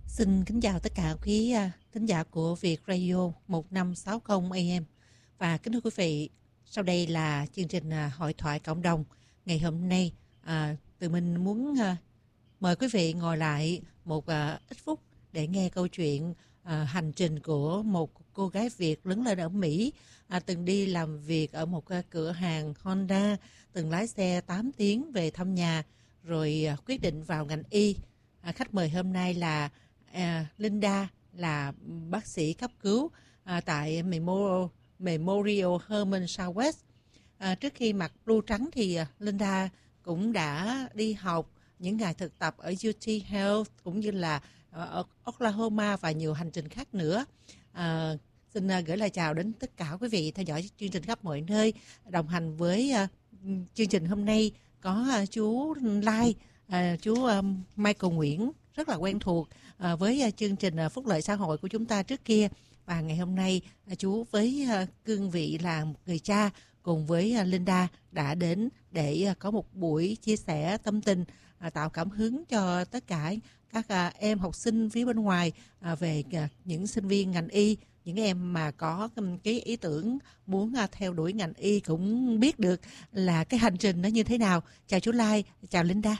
Xin kính chào tất cả quý thính giả của Việt Radio 1560 AM. Và kính thưa quý vị, sau đây là chương trình Hội thoại cộng đồng. Ngày hôm nay, Tụi mình muốn mời quý vị ngồi lại một ít phút để nghe câu chuyện hành trình của một cô gái Việt lớn lên ở Mỹ, từng đi làm việc ở một cửa hàng Honda, từng lái xe 8 tiếng về thăm nhà, rồi quyết định vào ngành y. Khách mời hôm nay là Linda, là bác sĩ cấp cứu tại Memorial Hermann Southwest. Trước khi mặc blue trắng thì Linda cũng đã đi học những ngày thực tập ở UT Health cũng như là ở Oklahoma và nhiều hành trình khác nữa. Xin gửi lời chào đến tất cả quý vị theo dõi chương trình khắp mọi nơi. Đồng hành với chương trình hôm nay có chú Lai, chú Michael Nguyễn rất là quen thuộc với chương trình phúc lợi xã hội của chúng ta trước kia. Và ngày hôm nay chú với cương vị là một người cha cùng với Linda đã đến để có một buổi chia sẻ tâm tình, tạo cảm hứng cho tất cả các em học sinh phía bên ngoài về những sinh viên ngành y, những em mà có cái ý tưởng muốn theo đuổi ngành y cũng biết được là cái hành trình nó như thế nào. Chào chú Lai, chào Linda.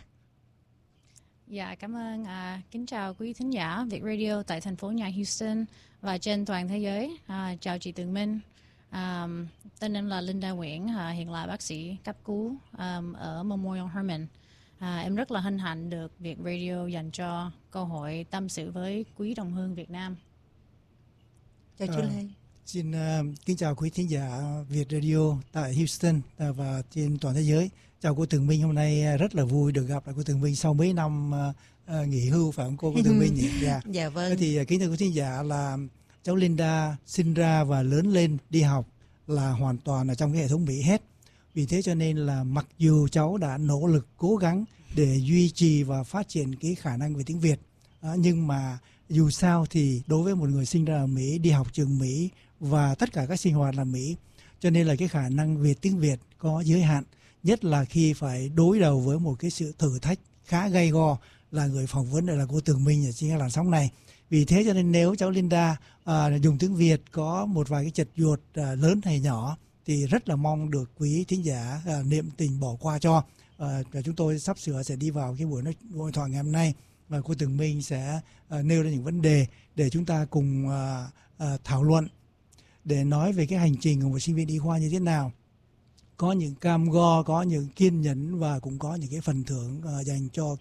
Dạ, cảm ơn. Kính chào quý thính giả Việt Radio tại thành phố nhà Houston và trên toàn thế giới. Chào chị Tường Minh. Tên em là Linda Nguyễn, hiện là bác sĩ cấp cứu ở Memorial Hermann. Em rất là hân hạnh được Việt Radio dành cho cơ hội tâm sự với quý đồng hương Việt Nam. Chào chú Lê. Xin kính chào quý thính giả Việt Radio tại Houston và trên toàn thế giới. Chào cô Tường Minh, hôm nay rất là vui được gặp lại cô Tường Minh sau mấy năm nghỉ hưu, phải không cô Tường Minh nhỉ? Yeah. Dạ vâng. Thì kính thưa quý thính giả, là cháu Linda sinh ra và lớn lên đi học là hoàn toàn ở trong cái hệ thống Mỹ hết. Vì thế cho nên là mặc dù cháu đã nỗ lực cố gắng để duy trì và phát triển cái khả năng về tiếng Việt, nhưng mà dù sao thì đối với một người sinh ra ở Mỹ, đi học trường Mỹ và tất cả các sinh hoạt là Mỹ, cho nên là cái khả năng về tiếng Việt có giới hạn, nhất là khi phải đối đầu với một cái sự thử thách khá gay go là người phỏng vấn là cô Tường Minh ở trên làn sóng này. Vì thế cho nên nếu cháu Linda dùng tiếng Việt có một vài cái chật chuột lớn hay nhỏ thì rất là mong được quý thính giả niệm tình bỏ qua cho. Và chúng tôi sắp sửa sẽ đi vào cái buổi hội thoại ngày hôm nay và cô Tường Minh sẽ nêu ra những vấn đề để chúng ta cùng thảo luận để nói về cái hành trình của một sinh viên y khoa như thế nào. Có những cam go, có những kiên nhẫn và cũng có những cái phần thưởng dành cho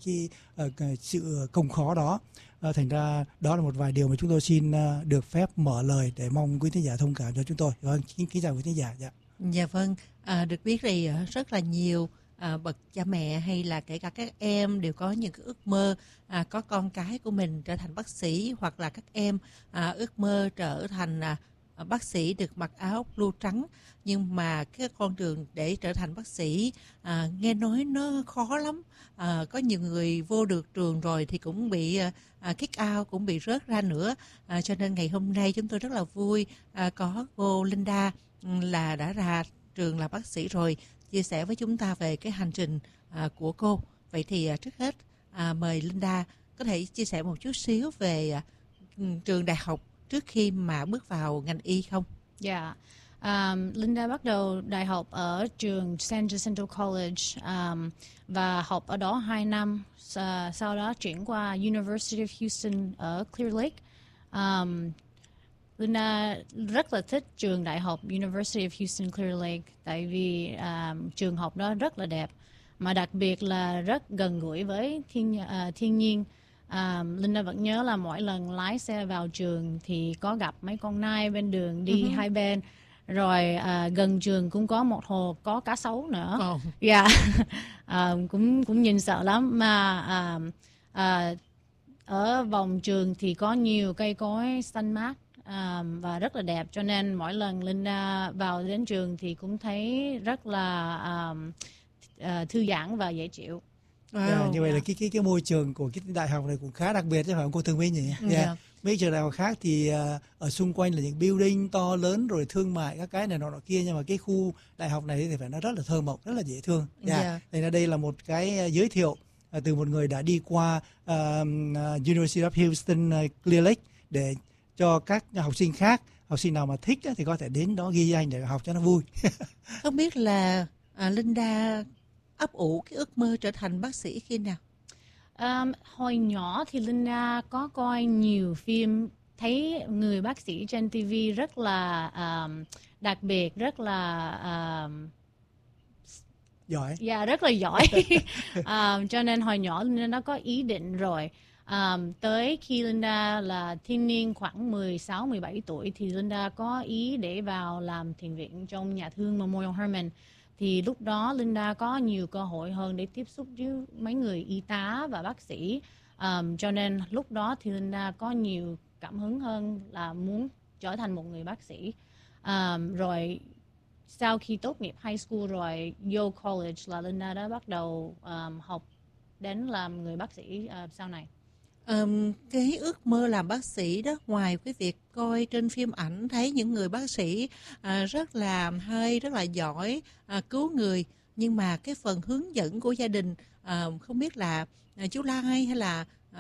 cái sự công khó đó. Thành ra đó là một vài điều mà chúng tôi xin được phép mở lời để mong quý thính giả thông cảm cho chúng tôi. Vâng, kính chào quý thính giả. Dạ vâng, được biết thì rất là nhiều bậc cha mẹ hay là kể cả các em đều có những cái ước mơ có con cái của mình trở thành bác sĩ, hoặc là các em ước mơ trở thành bác sĩ được mặc áo blue trắng. Nhưng mà cái con đường để trở thành bác sĩ nghe nói nó khó lắm. Có nhiều người vô được trường rồi thì cũng bị kick out, cũng bị rớt ra nữa. Cho nên ngày hôm nay chúng tôi rất là vui có cô Linda là đã ra trường là bác sĩ rồi, chia sẻ với chúng ta về cái hành trình của cô. Vậy thì trước hết mời Linda có thể chia sẻ một chút xíu về trường đại học trước khi mà bước vào ngành y không? Dạ. Linda bắt đầu đại học ở trường San Jacinto College và học ở đó 2 năm. Sau đó chuyển qua University of Houston ở Clear Lake. Linda rất là thích trường đại học University of Houston Clear Lake tại vì trường học đó rất là đẹp, mà đặc biệt là rất gần gũi với thiên nhiên. Linda vẫn nhớ là mỗi lần lái xe vào trường thì có gặp mấy con nai bên đường đi hai bên. Rồi gần trường cũng có một hồ có cá sấu nữa. Dạ. Cũng nhìn sợ lắm. Mà ở vòng trường thì có nhiều cây cối xanh mát và rất là đẹp, cho nên mỗi lần Linda vào đến trường thì cũng thấy rất là thư giãn và dễ chịu. Như vậy là cái môi trường của cái đại học này cũng khá đặc biệt chứ phải không cô Tường Minh nhỉ? Mấy trường đại học khác thì ở xung quanh là những building to lớn rồi thương mại các cái này nọ kia, nhưng mà cái khu đại học này thì phải nói rất là thơ mộng, rất là dễ thương. Thì đây là một cái giới thiệu từ một người đã đi qua University of Houston Clear Lake để cho các học sinh khác, học sinh nào mà thích thì có thể đến đó ghi danh để học cho nó vui. Không biết là Linda ấp ủ cái ước mơ trở thành bác sĩ khi nào? Hồi nhỏ thì Linda có coi nhiều phim, thấy người bác sĩ trên TV rất là đặc biệt, rất là Giỏi. Yeah, rất là giỏi. Cho nên hồi nhỏ Linda đã có ý định rồi. Tới khi Linda là thiên niên khoảng 16-17 tuổi thì Linda có ý để vào làm thiện viện trong nhà thương Memorial Hermann. Thì lúc đó Linda có nhiều cơ hội hơn để tiếp xúc với mấy người y tá và bác sĩ. Cho nên lúc đó thì Linda có nhiều cảm hứng hơn là muốn trở thành một người bác sĩ. Rồi sau khi tốt nghiệp high school rồi vô college là Linda đã bắt đầu học đến làm người bác sĩ sau này. Cái ước mơ làm bác sĩ đó, ngoài cái việc coi trên phim ảnh thấy những người bác sĩ rất là hay, rất là giỏi, cứu người, nhưng mà cái phần hướng dẫn của gia đình, không biết là chú Lai hay là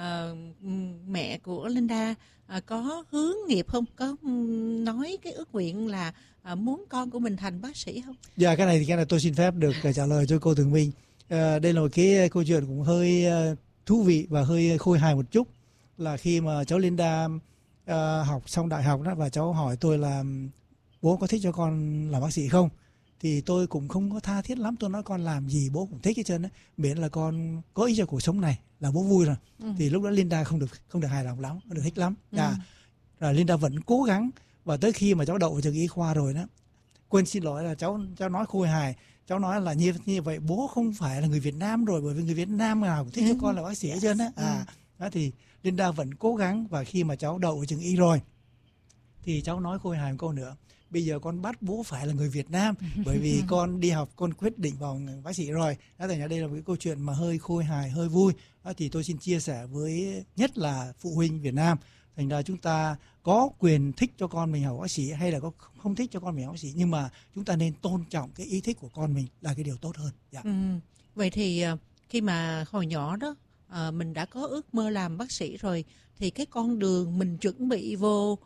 mẹ của Linda có hướng nghiệp không, có nói cái ước nguyện là muốn con của mình thành bác sĩ không? Dạ, cái này tôi xin phép được trả lời cho cô Tường Minh. Đây là một cái câu chuyện cũng hơi thú vị và hơi khôi hài một chút, là khi mà cháu Linda học xong đại học đó, và cháu hỏi tôi là bố có thích cho con làm bác sĩ không, thì tôi cũng không có tha thiết lắm, tôi nói con làm gì bố cũng thích hết trơn á, miễn là con có ích cho cuộc sống này là bố vui rồi. Thì lúc đó Linda không được hài lòng lắm, không được thích lắm. Rồi Linda vẫn cố gắng, và tới khi mà cháu đậu vào trường y khoa rồi đó, quên xin lỗi là cháu nói khôi hài, cháu nói là như vậy bố không phải là người Việt Nam rồi, bởi vì người Việt Nam nào cũng thích cho con là bác sĩ hết trơn á. Đó thì Linda vẫn cố gắng, và khi mà cháu đậu ở trường y rồi thì cháu nói khôi hài một câu nữa: bây giờ con bắt bố phải là người Việt Nam, bởi vì con đi học, con quyết định vào bác sĩ rồi. Đó, thành ra đây là một cái câu chuyện mà hơi khôi hài, hơi vui. Đó, thì tôi xin chia sẻ với nhất là phụ huynh Việt Nam. Thành ra chúng ta có quyền thích cho con mình học bác sĩ hay là có không thích cho con mình học bác sĩ, nhưng mà chúng ta nên tôn trọng cái ý thích của con mình là cái điều tốt hơn. Dạ. Vậy thì khi mà hồi nhỏ đó mình đã có ước mơ làm bác sĩ rồi, thì cái con đường mình chuẩn bị vô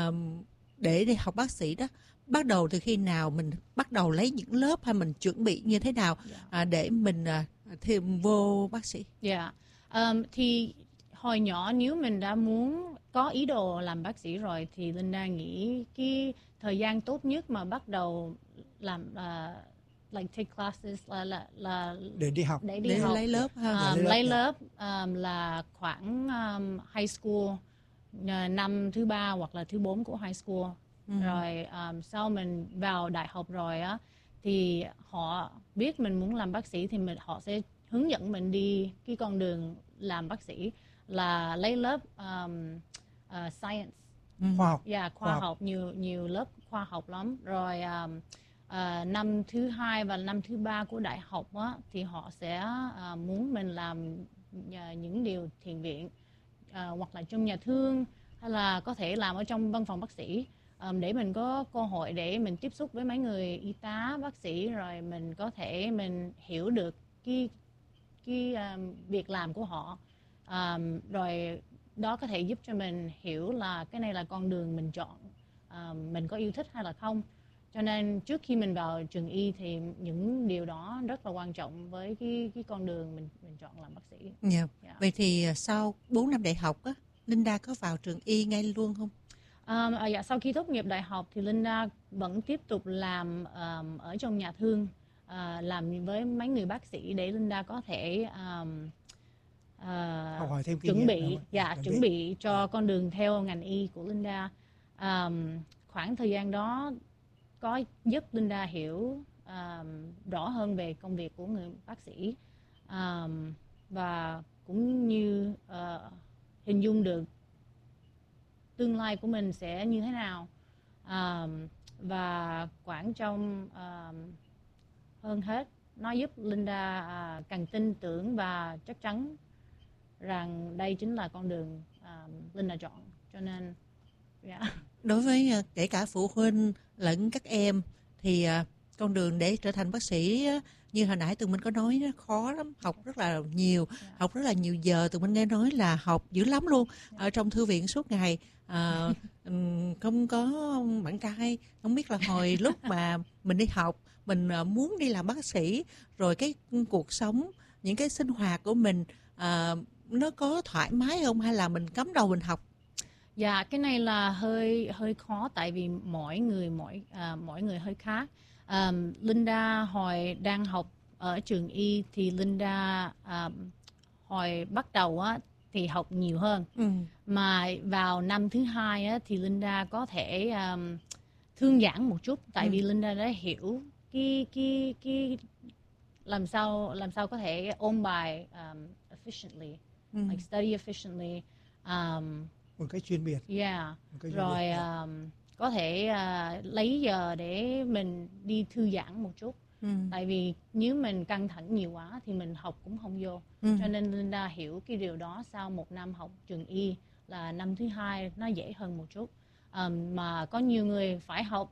để đi học bác sĩ đó bắt đầu từ khi nào? Mình bắt đầu lấy những lớp hay mình chuẩn bị như thế nào để mình thêm vô bác sĩ? Thì hồi nhỏ nếu mình đã muốn có ý đồ làm bác sĩ rồi thì Linda nghĩ cái thời gian tốt nhất mà bắt đầu làm like take classes là để đi học, để lấy lớp ha. Lấy lớp là khoảng high school, năm thứ 3 hoặc là thứ 4 của high school. Rồi sau mình vào đại học rồi á thì họ biết mình muốn làm bác sĩ thì họ sẽ hướng dẫn mình đi cái con đường làm bác sĩ, là lấy lớp science, khoa học. khoa học, nhiều lớp khoa học lắm. Rồi năm thứ 2 và năm thứ 3 của đại học á, thì họ sẽ muốn mình làm những điều thiện viện, hoặc là trong nhà thương, hay là có thể làm ở trong văn phòng bác sĩ, để mình có cơ hội để mình tiếp xúc với mấy người y tá, bác sĩ, rồi mình có thể mình hiểu được cái việc làm của họ, rồi đó có thể giúp cho mình hiểu là cái này là con đường mình chọn, mình có yêu thích hay là không. Cho nên trước khi mình vào trường y thì những điều đó rất là quan trọng với cái con đường mình chọn làm bác sĩ. Vậy thì sau 4 năm đại học á, Linda có vào trường y ngay luôn không? Sau khi tốt nghiệp đại học thì Linda vẫn tiếp tục làm ở trong nhà thương, làm với mấy người bác sĩ để Linda có thể học hỏi thêm chuẩn bị cho con đường theo ngành y của Linda. Khoảng thời gian đó có giúp Linda hiểu rõ hơn về công việc của người bác sĩ, và cũng như hình dung được tương lai của mình sẽ như thế nào, và quan trọng hơn hết, nó giúp Linda càng tin tưởng và chắc chắn rằng đây chính là con đường Linda chọn. Cho nên đối với kể cả phụ huynh lẫn các em thì con đường để trở thành bác sĩ như hồi nãy tụi mình có nói, nó khó lắm, học rất là nhiều, học rất là nhiều giờ. Tụi mình nghe nói là học dữ lắm luôn, ở trong thư viện suốt ngày. Không có bạn trai, không biết là hồi lúc mà mình đi học, mình muốn đi làm bác sĩ, rồi cái cuộc sống, những cái sinh hoạt của mình nó có thoải mái không, hay là mình cắm đầu mình học? Dạ, cái này là hơi khó, tại vì mỗi người hơi khác. Linda hồi đang học ở trường y thì Linda hồi bắt đầu á thì học nhiều hơn. Mà vào năm thứ hai á thì Linda có thể thư giãn một chút, tại vì Linda đã hiểu cái làm sao có thể ôn bài efficiently, like study efficiently. Một cách chuyên biệt. Rồi có thể lấy giờ để mình đi thư giãn một chút. Tại vì nếu mình căng thẳng nhiều quá thì mình học cũng không vô. Cho nên Linda hiểu cái điều đó sau một năm học trường y, là năm thứ hai nó dễ hơn một chút. Mà có nhiều người phải học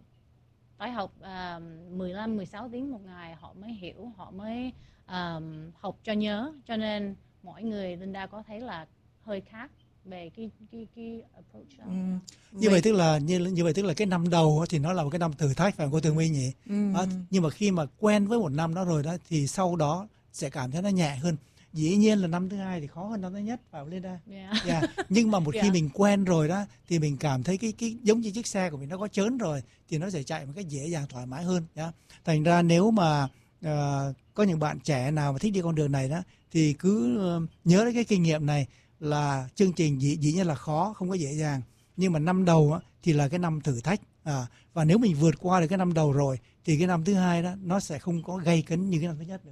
15-16 tiếng một ngày họ mới hiểu, họ mới học cho nhớ. Cho nên mỗi người Linda có thấy là hơi khác về cái approach đó. Như vậy tức là cái năm đầu thì nó là một cái năm thử thách, phải không cô Tường My nhỉ? Nhưng mà khi mà quen với một năm đó rồi đó thì sau đó sẽ cảm thấy nó nhẹ hơn. Dĩ nhiên là năm thứ hai thì khó hơn năm thứ nhất, phải không Linda? Nhưng mà một khi mình quen rồi đó thì mình cảm thấy cái giống như chiếc xe của mình nó có chớn rồi thì nó sẽ chạy một cách dễ dàng, thoải mái hơn. Thành ra nếu mà có những bạn trẻ nào mà thích đi con đường này đó thì cứ nhớ đến cái kinh nghiệm này, là chương trình dĩ nhiên là khó, không có dễ dàng, nhưng mà năm đầu á, thì là cái năm thử thách, và nếu mình vượt qua được cái năm đầu rồi thì cái năm thứ hai đó nó sẽ không có gay cấn như cái năm thứ nhất nữa.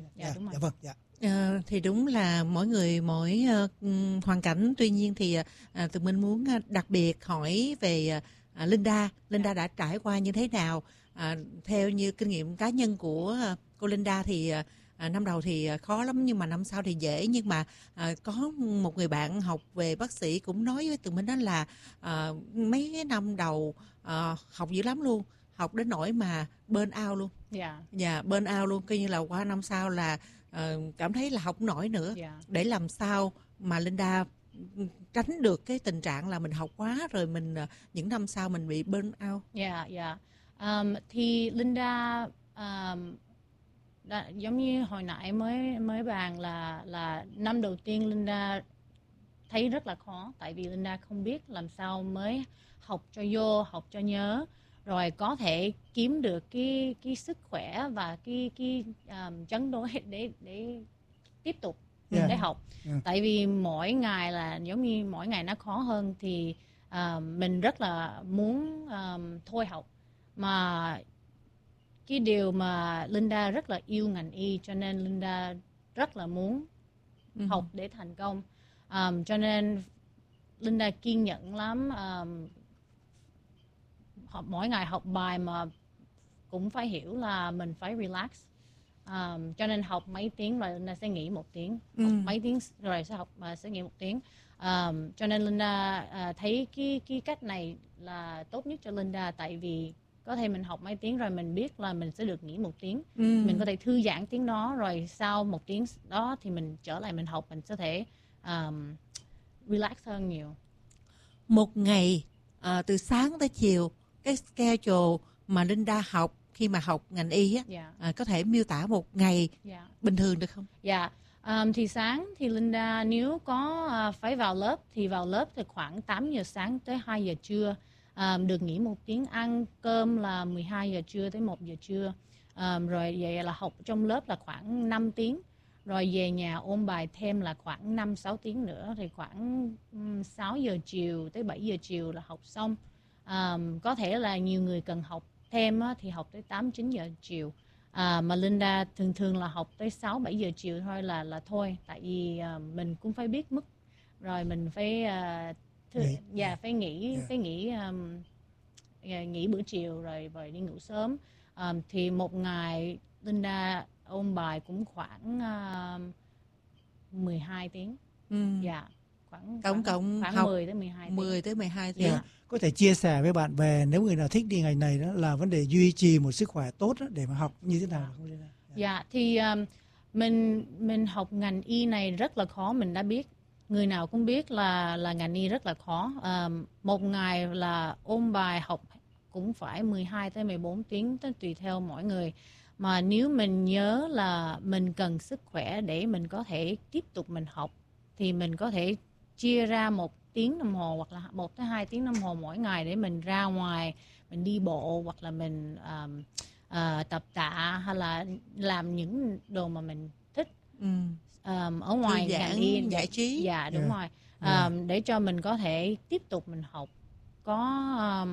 Thì đúng là mỗi người mỗi hoàn cảnh. Tuy nhiên thì tụi mình muốn đặc biệt hỏi về Linda đã trải qua như thế nào. Theo như kinh nghiệm cá nhân của cô Linda thì năm đầu thì khó lắm, nhưng mà năm sau thì dễ. Nhưng mà có một người bạn học về bác sĩ cũng nói với tụi mình đó là mấy cái năm đầu học dữ lắm luôn, học đến nỗi mà burn out luôn. Burn out luôn, coi như là qua năm sau là cảm thấy là học không nổi nữa. Để làm sao mà Linda tránh được cái tình trạng là mình học quá rồi mình những năm sau mình bị burn out? Thì Linda giống như hồi nãy mới bàn là năm đầu tiên Linda thấy rất là khó, tại vì Linda không biết làm sao mới học cho vô, học cho nhớ, rồi có thể kiếm được cái sức khỏe và cái chống đối để tiếp tục để học. Tại vì mỗi ngày là giống như mỗi ngày nó khó hơn thì mình rất là muốn thôi học. Mà cái điều mà Linda rất là yêu ngành y, cho nên Linda rất là muốn học để thành công. Cho nên Linda kiên nhẫn lắm, mỗi ngày học bài mà cũng phải hiểu là mình phải relax. Cho nên học mấy tiếng rồi Linda sẽ nghỉ 1 tiếng, học mấy tiếng rồi sẽ nghỉ 1 tiếng. Cho nên Linda thấy cái cách này là tốt nhất cho Linda, tại vì có thể mình học mấy tiếng rồi mình biết là mình sẽ được nghỉ 1 tiếng. Mình có thể thư giãn tiếng đó, rồi sau 1 tiếng đó thì mình trở lại mình học, mình sẽ thể relax hơn nhiều. Một ngày từ sáng tới chiều, cái schedule mà Linda học khi mà học ngành y á, có thể miêu tả một ngày bình thường được không? Thì sáng thì Linda nếu có phải vào lớp thì khoảng 8 giờ sáng tới 2 giờ trưa. Được nghỉ 1 tiếng, ăn cơm là 12 giờ trưa tới 1 giờ trưa. Rồi vậy là học trong lớp là khoảng 5 tiếng. Rồi về nhà ôn bài thêm là khoảng 5-6 tiếng nữa, thì khoảng 6 giờ chiều tới 7 giờ chiều là học xong. Có thể là nhiều người cần học thêm á, thì học tới 8-9 giờ chiều. Mà Linda thường là học tới 6-7 giờ chiều thôi là thôi. Tại vì mình cũng phải biết mức, rồi mình phải nghỉ bữa chiều rồi đi ngủ sớm. Thì một ngày Linda ôn bài cũng khoảng 12 tiếng. Khoảng tổng cộng khoảng 10 tới 12 tiếng. 10 tới 12 tiếng. Có thể chia sẻ với bạn bè nếu người nào thích đi ngành này đó là vấn đề duy trì một sức khỏe tốt đó, để mà học như thế nào không? Dạ, thì mình học ngành y này rất là khó, mình đã biết, người nào cũng biết là ngành y rất là khó. Một ngày là ôn bài học cũng phải 12 tới 14 tiếng, tùy theo mỗi người. Mà nếu mình nhớ là mình cần sức khỏe để mình có thể tiếp tục mình học, thì mình có thể chia ra 1 tiếng đồng hồ hoặc là 1 tới 2 tiếng đồng hồ mỗi ngày để mình ra ngoài, mình đi bộ hoặc là mình tập tạ hay là làm những đồ mà mình thích. Ở ngoài ngành y giải trí. Dạ đúng rồi. Để cho mình có thể tiếp tục mình học, có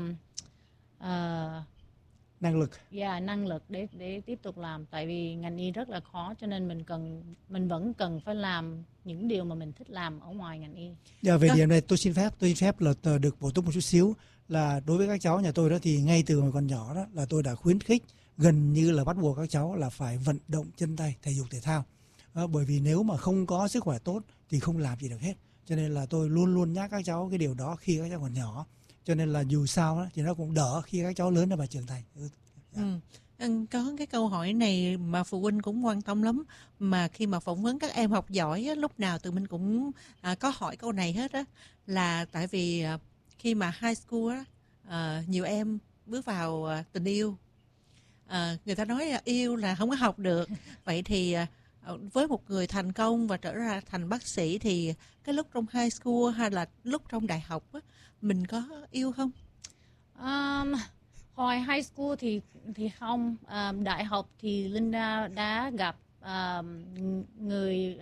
năng lực. năng lực để tiếp tục làm. Tại vì ngành y rất là khó, cho nên mình vẫn cần phải làm những điều mà mình thích làm ở ngoài ngành y. Về điểm này tôi xin phép là được bổ túc một chút xíu, là đối với các cháu nhà tôi đó thì ngay từ hồi còn nhỏ đó là tôi đã khuyến khích, gần như là bắt buộc các cháu là phải vận động chân tay, thể dục thể thao. Bởi vì nếu mà không có sức khỏe tốt thì không làm gì được hết. Cho nên là tôi luôn luôn nhắc các cháu cái điều đó khi các cháu còn nhỏ. Cho nên là dù sao đó, thì nó cũng đỡ khi các cháu lớn và trưởng thành. Có cái câu hỏi này mà phụ huynh cũng quan tâm lắm, mà khi mà phỏng vấn các em học giỏi á, lúc nào tụi mình cũng có hỏi câu này hết á, là tại vì khi mà high school á, nhiều em bước vào tình yêu, người ta nói là yêu là không có học được. Vậy thì với một người thành công và trở ra thành bác sĩ thì cái lúc trong high school hay là lúc trong đại học á, mình có yêu không? Hồi high school thì không. Đại học thì Linda đã gặp người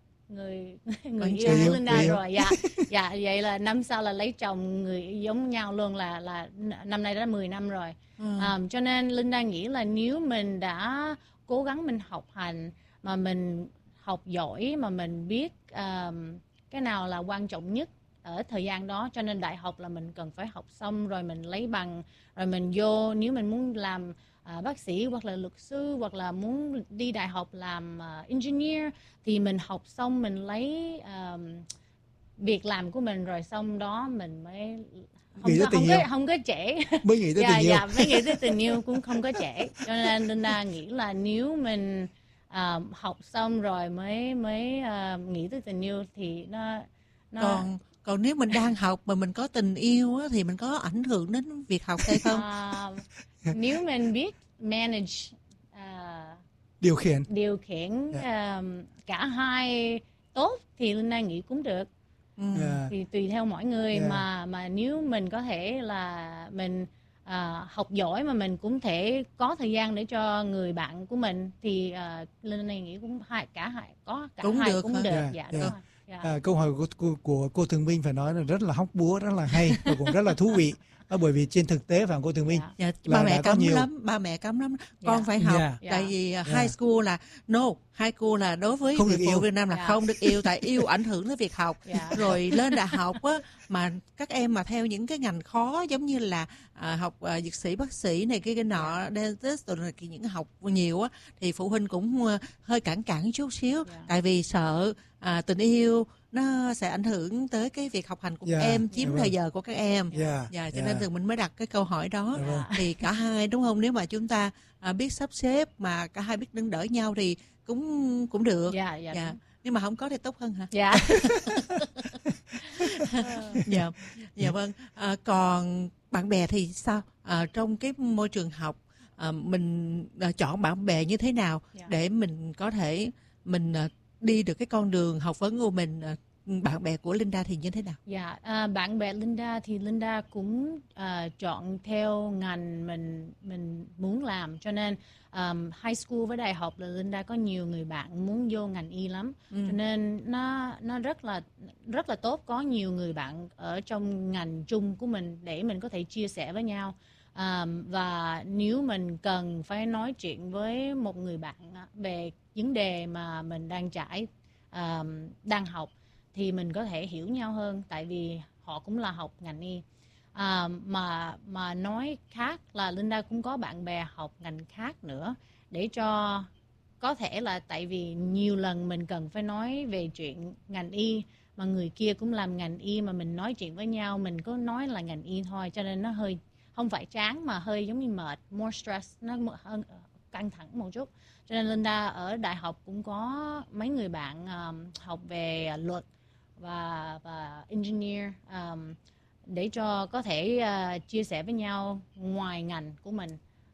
yêu Linda rồi. Dạ, vậy là năm sau là lấy chồng, người giống nhau luôn, là năm nay đã 10 năm rồi. Cho nên Linda nghĩ là nếu mình đã cố gắng mình học hành, mà mình học giỏi, mà mình biết cái nào là quan trọng nhất ở thời gian đó, cho nên đại học là mình cần phải học xong rồi mình lấy bằng, rồi mình vô, nếu mình muốn làm bác sĩ hoặc là luật sư hoặc là muốn đi đại học làm engineer thì mình học xong, mình lấy việc làm của mình, rồi xong đó mình mới không có trễ. Mới nghĩ tới tình yêu. Mới nghĩ tới tình yêu cũng không có trễ. Cho nên Linda nghĩ là nếu mình học xong rồi mới nghĩ tới tình yêu thì nó còn nếu mình đang học mà mình có tình yêu á, thì mình có ảnh hưởng đến việc học hay không? Nếu mình biết manage, điều khiển cả hai tốt thì Linda nghĩ cũng được. Thì tùy theo mỗi người. Mà nếu mình có thể là mình học giỏi mà mình cũng thể có thời gian để cho người bạn của mình thì Linda nghĩ cũng cả hai cũng được. Dạ, đúng rồi. Câu hỏi của cô Thường Minh phải nói là rất là hóc búa, rất là hay và cũng rất là thú vị. Bởi vì trên thực tế phải cô Thường Minh, ba mẹ cấm lắm, con phải học. Tại vì high school là high school là đối với người phụ Việt Nam là không được yêu, tại yêu ảnh hưởng tới việc học. Rồi lên đại học á, mà các em mà theo những cái ngành khó giống như là học dược sĩ, bác sĩ này cái nọ, dentist rồi những học nhiều á, thì phụ huynh cũng hơi cản chút xíu, tại vì sợ tình yêu nó sẽ ảnh hưởng tới cái việc học hành của các em, chiếm thời giờ của các em. Cho nên thì mình mới đặt cái câu hỏi đó. Thì cả hai, đúng không? Nếu mà chúng ta biết sắp xếp mà cả hai biết nâng đỡ nhau thì cũng được. Nhưng mà không có thì tốt hơn hả? Vâng. Còn bạn bè thì sao? Trong cái môi trường học, mình chọn bạn bè như thế nào để mình có thể mình đi được cái con đường học vấn của mình? Bạn bè của Linda thì như thế nào? Bạn bè Linda thì Linda cũng chọn theo ngành mình muốn làm, cho nên high school với đại học là Linda có nhiều người bạn muốn vô ngành y lắm. Cho nên nó rất là tốt có nhiều người bạn ở trong ngành chung của mình để mình có thể chia sẻ với nhau. Và nếu mình cần phải nói chuyện với một người bạn về vấn đề mà mình đang đang học thì mình có thể hiểu nhau hơn, tại vì họ cũng là học ngành y. Mà nói khác là Linda cũng có bạn bè học ngành khác nữa, để cho có thể là tại vì nhiều lần mình cần phải nói về chuyện ngành y mà người kia cũng làm ngành y, mà mình nói chuyện với nhau mình có nói là ngành y thôi, cho nên nó hơi không phải chán mà hơi giống như mệt, more stress, nó căng thẳng một chút. Cho nên Linda ở đại học cũng có mấy người bạn học về luật và engineer, để cho có thể chia sẻ với nhau ngoài ngành của mình.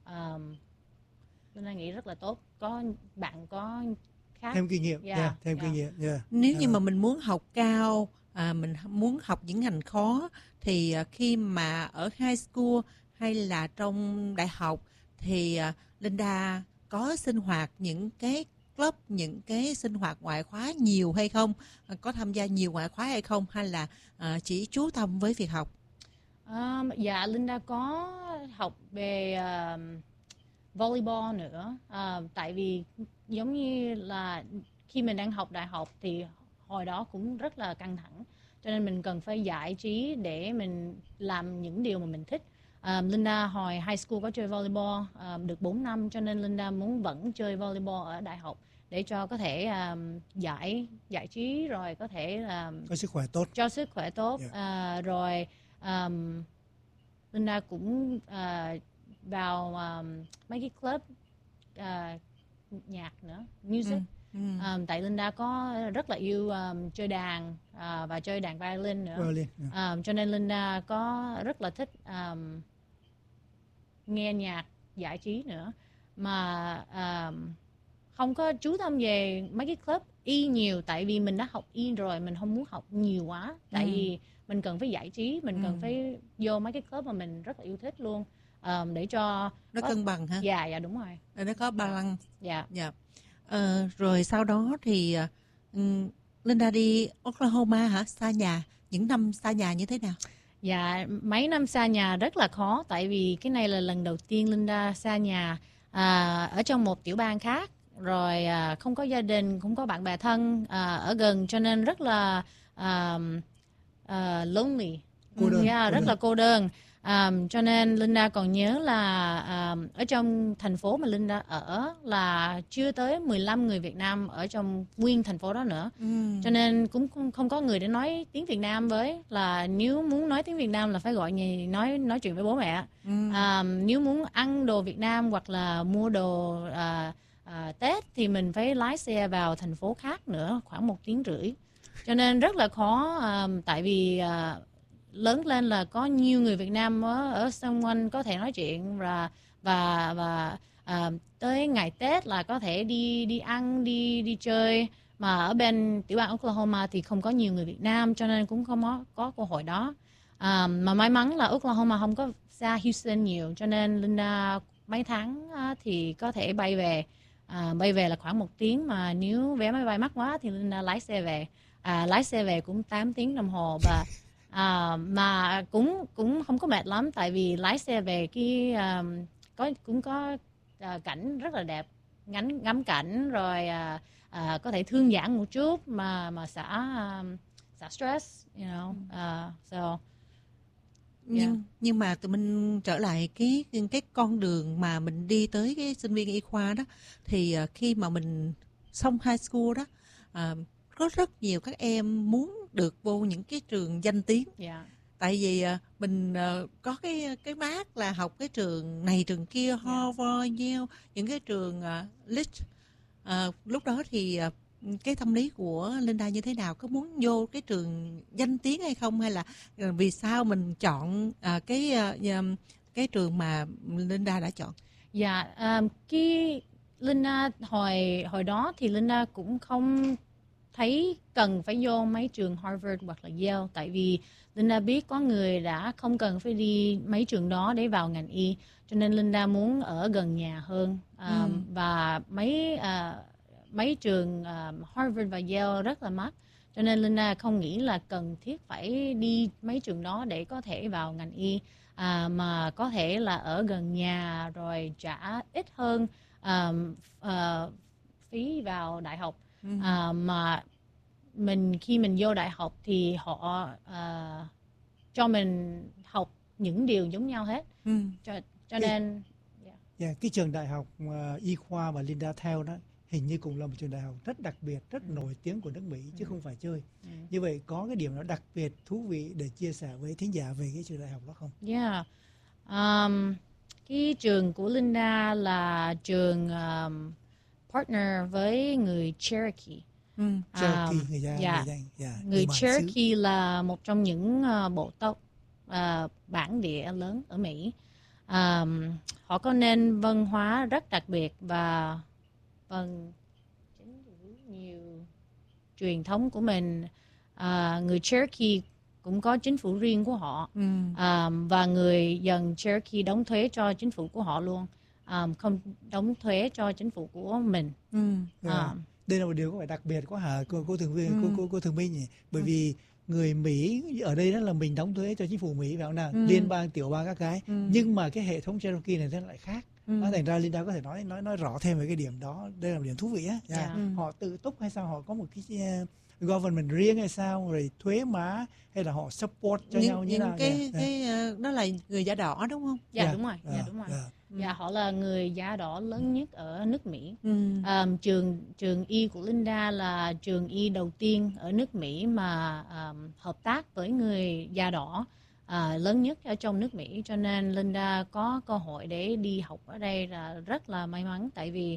Linda nghĩ rất là tốt, có bạn có khác. Thêm kinh nghiệm, thêm kinh nghiệm. Nếu như mà mình muốn học cao, mình muốn học những ngành khó, thì khi mà ở high school hay là trong đại học thì Linda có sinh hoạt những cái club, những cái sinh hoạt ngoại khóa nhiều hay không? Có tham gia nhiều ngoại khóa hay không? Hay là chỉ chú tâm với việc học? Dạ, Linda có học về volleyball nữa. Tại vì giống như là khi mình đang học đại học thì hồi đó cũng rất là căng thẳng, cho nên mình cần phải giải trí để mình làm những điều mà mình thích. Linda hồi high school có chơi volleyball được 4 năm, cho nên Linda muốn vẫn chơi volleyball ở đại học để cho có thể giải trí, rồi có thể có sức khỏe tốt, cho sức khỏe tốt. Rồi Linda cũng vào mấy cái club nhạc nữa, music. Tại Linda có rất là yêu chơi đàn và chơi đàn violin nữa. Cho nên Linda có rất là thích nghe nhạc giải trí nữa, mà không có chú tâm về mấy cái club y nhiều, tại vì mình đã học y rồi, mình không muốn học nhiều quá, tại vì mình cần phải giải trí, mình cần phải vô mấy cái club mà mình rất là yêu thích luôn, để cho nó cân bằng ha. Dạ đúng rồi, nó có balance. Dạ. Rồi sau đó thì Linda đi Oklahoma hả? Xa nhà, những năm xa nhà như thế nào? Dạ, mấy năm xa nhà rất là khó, tại vì cái này là lần đầu tiên Linda xa nhà, ở trong một tiểu bang khác, rồi không có gia đình, không có bạn bè thân ở gần, cho nên rất là lonely, rất là cô đơn. Cho nên Linda còn nhớ là ở trong thành phố mà Linda ở là chưa tới 15 người Việt Nam ở trong nguyên thành phố đó nữa. Cho nên cũng không có người để nói tiếng Việt Nam với, là nếu muốn nói tiếng Việt Nam là phải gọi nhà nói chuyện với bố mẹ. Nếu muốn ăn đồ Việt Nam hoặc là mua đồ Tết thì mình phải lái xe vào thành phố khác nữa, khoảng 1 tiếng rưỡi. Cho nên rất là khó, tại vì lớn lên là có nhiều người Việt Nam ở xung quanh có thể nói chuyện, và tới ngày Tết là có thể đi ăn, đi chơi. Mà ở bên tiểu bang Oklahoma thì không có nhiều người Việt Nam, cho nên cũng không có cơ hội đó. Mà may mắn là Oklahoma không có xa Houston nhiều, cho nên Linda mấy tháng thì có thể bay về. Bay về là khoảng 1 tiếng, mà nếu vé máy bay mắc quá thì Linda lái xe về. Lái xe về cũng 8 tiếng đồng hồ, và mà cũng không có mệt lắm, tại vì lái xe về cái cũng có cảnh rất là đẹp, ngắm cảnh, rồi có thể thư giãn một chút mà xả stress, you know. So nhưng mà tụi mình trở lại cái con đường mà mình đi tới cái sinh viên y khoa đó, thì khi mà mình xong high school đó, có rất nhiều các em muốn được vô những cái trường danh tiếng. Tại vì mình có cái mác là học cái trường này trường kia, Harvard, Yale, những cái trường elite. Lúc đó thì cái tâm lý của Linda như thế nào? Có muốn vô cái trường danh tiếng hay không, hay là vì sao mình chọn cái trường mà Linda đã chọn? Dạ, cái Linda hồi đó thì Linda cũng không thấy cần phải vô mấy trường Harvard hoặc là Yale, tại vì Linda biết có người đã không cần phải đi mấy trường đó để vào ngành y, cho nên Linda muốn ở gần nhà hơn. Và mấy trường Harvard và Yale rất là mắc, cho nên Linda không nghĩ là cần thiết phải đi mấy trường đó để có thể vào ngành y, mà có thể là ở gần nhà rồi trả ít hơn phí vào đại học. Mà khi mình vô đại học thì họ cho mình học những điều giống nhau hết. Cho nên cái trường đại học y khoa mà Linda theo đó hình như cũng là một trường đại học rất đặc biệt, rất nổi tiếng của nước Mỹ, chứ không phải chơi. Như vậy có cái điểm nào đặc biệt thú vị để chia sẻ với thính giả về cái trường đại học đó không? Cái trường của Linda là trường partner với người Cherokee. Cherokee, người dạ. Người bản Cherokee xứ. là một trong những bộ tộc bản địa lớn ở Mỹ. Họ có nền văn hóa rất đặc biệt và nhiều truyền thống của mình. Người Cherokee cũng có chính phủ riêng của họ, và người dân Cherokee đóng thuế cho chính phủ của họ luôn, không đóng thuế cho chính phủ của mình. Đây là một điều có phải đặc biệt quá hả cô Thường Viên, cô Thường Minh nhỉ? Bởi vì người Mỹ ở đây đó là mình đóng thuế cho chính phủ Mỹ phải không nào? Liên bang, tiểu bang các cái, nhưng mà cái hệ thống Cherokee này lại khác. Thành ra Linda có thể nói rõ thêm về cái điểm đó. Đây là một điểm thú vị á. Họ tự túc hay sao, họ có một cái government riêng hay sao, rồi thuế má, hay là họ support cho nhau như nào? Cái đó là người da đỏ đúng không? Dạ đúng rồi. Dạ, họ là người da đỏ lớn nhất ở nước Mỹ. Trường y của Linda là trường y đầu tiên ở nước Mỹ mà hợp tác với người da đỏ lớn nhất ở trong nước Mỹ, cho nên Linda có cơ hội để đi học ở đây là rất là may mắn, tại vì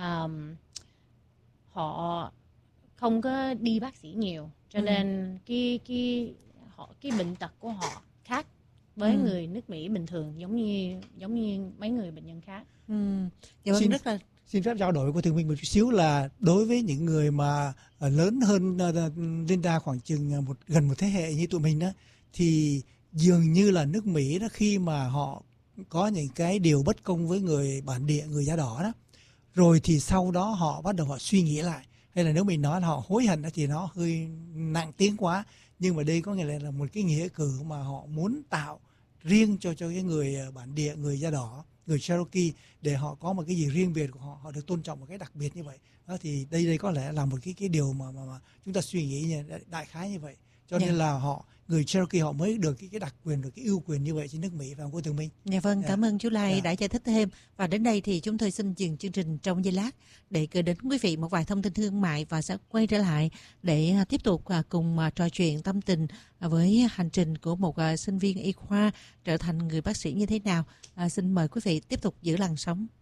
họ không có đi bác sĩ nhiều, cho nên cái bệnh tật của họ khác với người nước Mỹ bình thường, giống như mấy người bệnh nhân khác. Dạ vâng, rất là xin phép trao đổi với cô Thường Minh một chút xíu là đối với những người mà lớn hơn Linda khoảng chừng gần một thế hệ như tụi mình đó, thì dường như là nước Mỹ đó, khi mà họ có những cái điều bất công với người bản địa, người da đỏ đó, rồi thì sau đó họ bắt đầu họ suy nghĩ lại, hay là nếu mình nói là họ hối hận thì nó hơi nặng tiếng quá, nhưng mà đây có nghĩa là một cái nghĩa cử mà họ muốn tạo riêng cho cái người bản địa, người da đỏ, người Cherokee, để họ có một cái gì riêng biệt của họ, họ được tôn trọng một cái đặc biệt như vậy đó. Thì đây có lẽ là một cái điều mà chúng ta suy nghĩ đại khái như vậy, cho nên là người Cherokee họ mới được cái đặc quyền, được cái ưu quyền như vậy trên nước Mỹ, và cô Thường Minh. Dạ vâng, cảm ơn chú Lai đã giải thích thêm. Và đến đây thì chúng tôi xin dừng chương trình trong giây lát để gửi đến quý vị một vài thông tin thương mại, và sẽ quay trở lại để tiếp tục cùng trò chuyện tâm tình với hành trình của một sinh viên y khoa trở thành người bác sĩ như thế nào. Xin mời quý vị tiếp tục giữ làn sóng.